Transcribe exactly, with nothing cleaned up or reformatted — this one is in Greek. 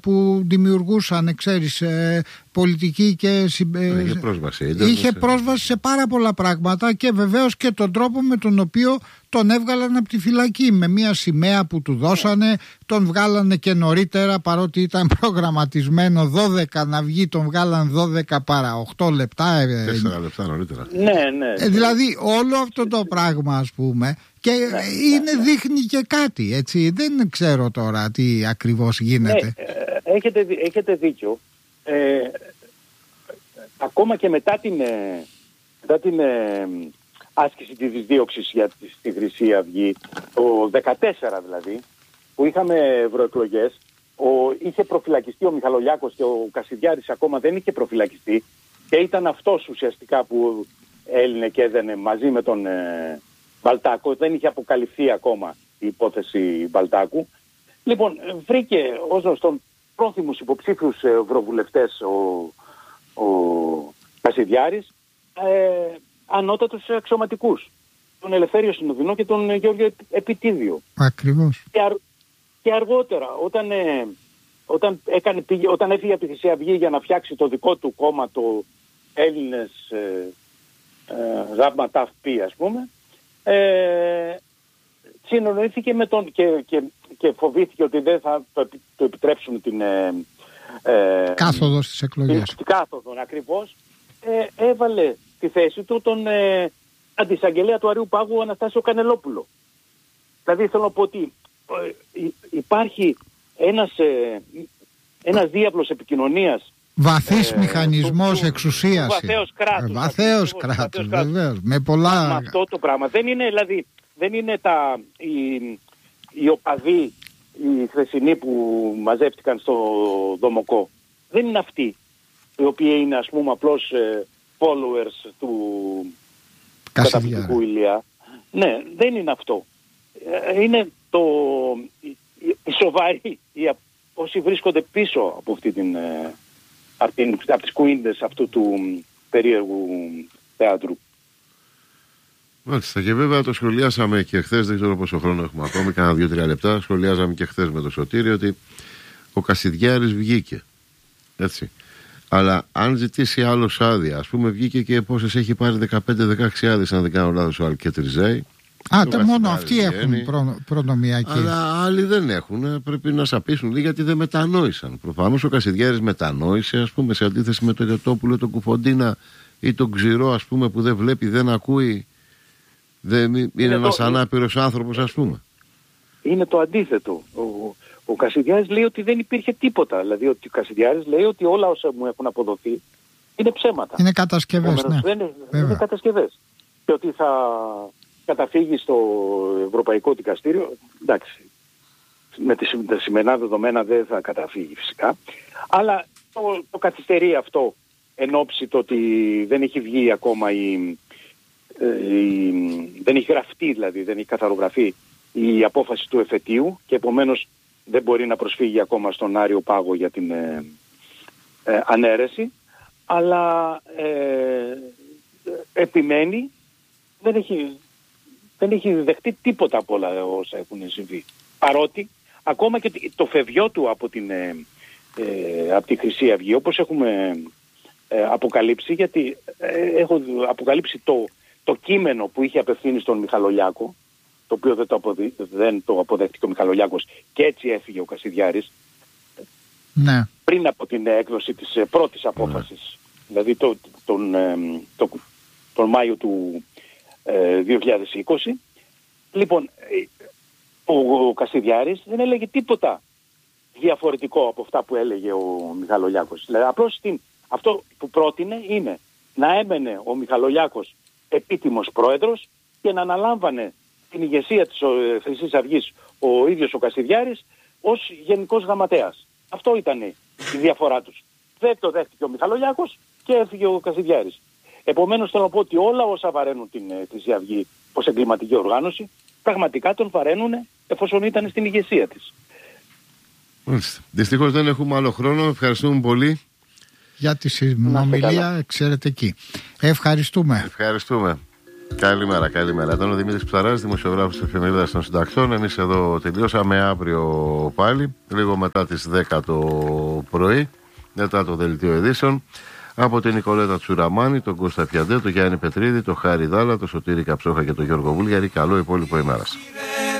που δημιουργούσαν, ξέρεις, ε, πολιτική και συμπε... είχε, πρόσβαση, είχε πρόσβαση σε πάρα πολλά πράγματα και βεβαίως και τον τρόπο με τον οποίο τον έβγαλαν από τη φυλακή, με μια σημαία που του δώσανε, τον βγάλανε και νωρίτερα, παρότι ήταν προγραμματισμένο δώδεκα να βγει, τον βγάλαν δώδεκα παρά οκτώ λεπτά, τέσσερα λεπτά νωρίτερα. Ναι, ναι. Ε, δηλαδή όλο αυτό το πράγμα, ας πούμε, και ναι, είναι, ναι, δείχνει και κάτι, έτσι, δεν ξέρω τώρα τι ακριβώς γίνεται. Ναι, έχετε, έχετε δίκιο. Ε, ακόμα και μετά την, μετά την ε, άσκηση της δίωξης για τη, στη Χρυσή Αυγή, το δεκατέσσερα δηλαδή, που είχαμε ευρωεκλογές, ο, είχε προφυλακιστεί ο Μιχαλολιάκος και ο Κασιδιάρης ακόμα δεν είχε προφυλακιστεί και ήταν αυτός ουσιαστικά που έλυνε και έδαινε μαζί με τον ε, Μπαλτάκο. Δεν είχε αποκαλυφθεί ακόμα η υπόθεση Μπαλτάκου. Λοιπόν, βρήκε ως γνωστόν πρόθυμους υποψήφιους ευρωβουλευτές ο, ο Κασιδιάρης, ε, ανώτατους αξιωματικούς, τον Ελευθέριο Συνοδεινό και τον Γεώργιο Επιτίδιο. Ακριβώς. Και, αρ, και αργότερα, όταν, ε, όταν, έκανε, πήγε, όταν έφυγε από τη Χρυσή Αυγή για να φτιάξει το δικό του κόμμα, το Έλληνες ε, ε, Γάμμα Ταφ Πι, ας πούμε, ε, συνονοήθηκε με τον και, και, και φοβήθηκε ότι δεν θα το, το επιτρέψουν την ε, ε, κάθοδο στις εκλογές. Την κάθοδο ακριβώς. Ε, έβαλε στη θέση του τον ε, αντισαγγελέα του Αριού Πάγου Αναστάσιο Κανελόπουλο. Δηλαδή θέλω να πω ότι ε, υπάρχει ένας, ε, ένας διάβλος επικοινωνίας, βαθύς ε, μηχανισμός του, εξουσίας. Του βαθέως κράτους. Ε, βαθέως κράτους, βεβαίως. Με πολλά... Με αυτό το πράγμα. Δεν είναι, δηλαδή, δεν είναι τα, οι, οι οπαδοί, οι χθεσινοί που μαζεύτηκαν στο Δομοκό. Δεν είναι αυτοί οι οποίοι είναι, ας πούμε, απλώς ε, followers του καταπληκτικού Ηλία. Ναι, δεν είναι αυτό. Ε, είναι το, οι, οι σοβαροί, οι, όσοι βρίσκονται πίσω από αυτή την... Ε, από, την, από τις κουίντες αυτού του περίεργου θεάτρου. Μάλιστα, και βέβαια το σχολιάσαμε και χθες, δεν ξέρω πόσο χρόνο έχουμε ακόμη, κάνα δύο-τρία λεπτά. Σχολιάζαμε και χθες με το Σωτήριο ότι ο Κασιδιάρης βγήκε. Έτσι. Αλλά αν ζητήσει άλλος άδεια, ας πούμε, βγήκε και πόσες έχει πάρει, δεκαπέντε δεκαέξι άδειες, αν δεν κάνω λάθος, ο Αλκετριζέη. Α, τε μόνο αυτοί έχουν προ, προνομιακή. Αλλά άλλοι δεν έχουν. Πρέπει να σαπίσουν λίγοι γιατί δεν μετανόησαν. Προφανώς ο Κασιδιάρης μετανόησε, ας πούμε, σε αντίθεση με τον Γιωτόπουλο, τον Κουφοντίνα ή τον Ξηρό, ας πούμε, που δεν βλέπει, δεν ακούει. Δεν, είναι είναι ένας το... ανάπηρος άνθρωπος, ας πούμε. Είναι το αντίθετο. Ο, ο Κασιδιάρης λέει ότι δεν υπήρχε τίποτα. Δηλαδή ότι ο Κασιδιάρης λέει ότι όλα όσα μου έχουν αποδοθεί είναι ψέματα. Είναι κατασκευές, ναι. Δεν είναι, είναι κατασκευές. Και ότι θα καταφύγει στο Ευρωπαϊκό Δικαστήριο. Εντάξει, με τα σημερινά δεδομένα δεν θα καταφύγει φυσικά. Αλλά το, το καθυστερεί αυτό εν ώψη το ότι δεν έχει βγει ακόμα η... Η, δεν έχει γραφτεί, δηλαδή δεν έχει καθαρογραφεί η απόφαση του εφετείου και επομένως δεν μπορεί να προσφύγει ακόμα στον Άριο Πάγο για την ε, ε, ανέρεση, αλλά ε, επιμένει, δεν έχει, δεν έχει δεχτεί τίποτα από όλα όσα έχουν συμβεί, παρότι ακόμα και το φευγιό του από, την, ε, ε, από τη Χρυσή Αυγή, όπως έχουμε ε, αποκαλύψει, γιατί ε, έχω αποκαλύψει το το κείμενο που είχε απευθύνει στον Μιχαλολιάκο, το οποίο δεν το, αποδει... δεν το αποδέχτηκε ο Μιχαλολιάκος και έτσι έφυγε ο Κασιδιάρης, ναι, πριν από την έκδοση της πρώτης απόφασης, ναι, δηλαδή το, τον, το, τον Μάιο του ε, δύο χιλιάδες είκοσι. Λοιπόν, ο, ο Κασιδιάρης δεν έλεγε τίποτα διαφορετικό από αυτά που έλεγε ο Μιχαλολιάκος. Δηλαδή, απλώς την, αυτό που πρότεινε είναι να έμενε ο Μιχαλολιάκος επίτιμος πρόεδρος και να αναλάμβανε την ηγεσία της Χρυσής Αυγής ο ίδιος ο Κασιδιάρης ως γενικός γραμματέας. Αυτό ήταν η διαφορά τους. Δεν το δέχτηκε ο Μιχαλολιάκος και έφυγε ο Κασιδιάρης. Επομένως θέλω να πω ότι όλα όσα βαραίνουν την Χρυσή Αυγή ως εγκληματική οργάνωση πραγματικά τον βαραίνουν εφόσον ήταν στην ηγεσία της. Δυστυχώς δεν έχουμε άλλο χρόνο. Ευχαριστούμε πολύ για τη συνομιλία εξαιρετική. Ευχαριστούμε. Ευχαριστούμε. Καλημέρα, καλημέρα. Ήταν ο Δημήτρης Ψαράς, δημοσιογράφος της Εφημερίδας των Συντακτών. Εμείς εδώ τελειώσαμε, αύριο πάλι, λίγο μετά τις δέκα το πρωί, μετά το δελτίο ειδήσεων. Από την Νικολέτα Τσουραμάνη, τον Κώστα Πιαντέ, τον Γιάννη Πετρίδη, τον Χάρη Δάλα, τον Σωτήρη Καψόχα και τον Γιώργο Βούλγαρη. Καλό υπόλοιπο ημέρας.